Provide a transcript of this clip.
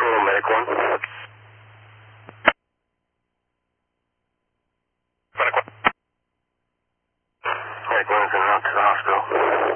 Control, Medic 1. Medic 1 is in route to the hospital.